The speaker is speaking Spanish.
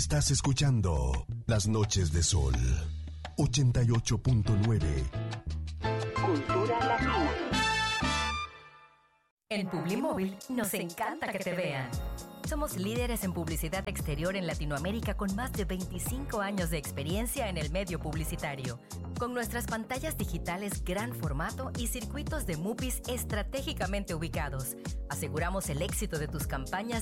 Estás escuchando Las Noches de Sol 88.9. Cultura Latina. En Publimóvil nos encanta que te vean. Somos líderes en publicidad exterior en Latinoamérica con más de 25 años de experiencia en el medio publicitario. Con nuestras pantallas digitales gran formato y circuitos de MUPIs estratégicamente ubicados, aseguramos el éxito de tus campañas